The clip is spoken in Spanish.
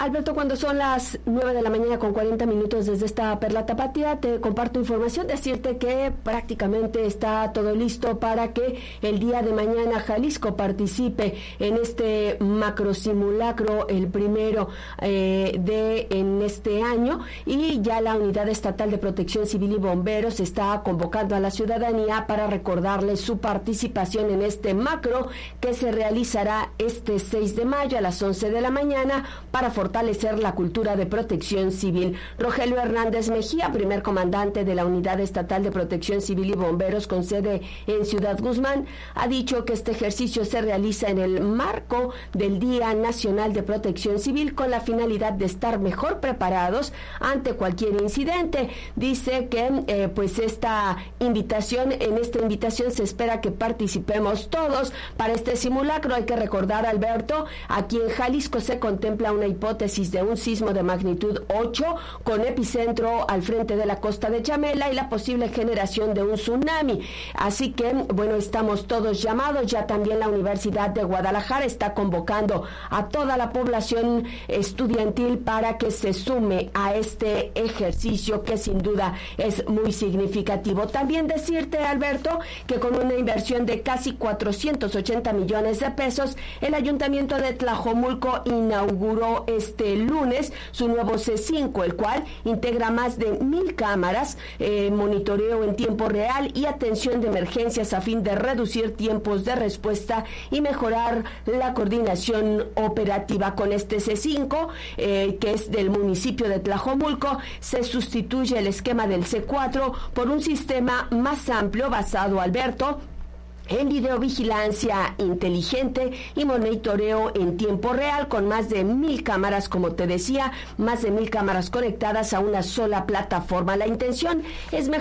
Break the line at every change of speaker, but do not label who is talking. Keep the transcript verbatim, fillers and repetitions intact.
Alberto, cuando son las nueve de la mañana con cuarenta minutos desde esta Perla Tapatía, te comparto información, decirte que prácticamente está todo listo para que el día de mañana Jalisco participe en este macro simulacro, el primero eh, de en este año, y ya la Unidad Estatal de Protección Civil y Bomberos está convocando a la ciudadanía para recordarles su participación en este macro que se realizará este seis de mayo a las once de la mañana para fortalecer la cultura de protección civil. Rogelio Hernández Mejía, primer comandante de la Unidad Estatal de Protección Civil y Bomberos con sede en Ciudad Guzmán, ha dicho que este ejercicio se realiza en el marco del Día Nacional de Protección Civil con la finalidad de estar mejor preparados ante cualquier incidente. Dice que eh, pues esta invitación, en esta invitación se espera que participemos todos para este simulacro. Hay que recordar, Alberto, aquí en Jalisco se contempla una hipótesis de un sismo de magnitud ocho con epicentro al frente de la costa de Chamela y la posible generación de un tsunami. Así que, bueno, estamos todos llamados. Ya también la Universidad de Guadalajara está convocando a toda la población estudiantil para que se sume a este ejercicio que sin duda es muy significativo. También decirte, Alberto, que con una inversión de casi cuatrocientos ochenta millones de pesos, el Ayuntamiento de Tlajomulco inauguró este lunes su nuevo C cinco, el cual integra más de mil cámaras, eh, monitoreo en tiempo real y atención de emergencias a fin de reducir tiempos de respuesta y mejorar la coordinación operativa. Con este C cinco, eh, que es del municipio de Tlajomulco, se sustituye el esquema del C cuatro por un sistema más amplio basado, Alberto, en videovigilancia inteligente y monitoreo en tiempo real, con más de mil cámaras, como te decía, más de mil cámaras conectadas a una sola plataforma. La intención es mejorar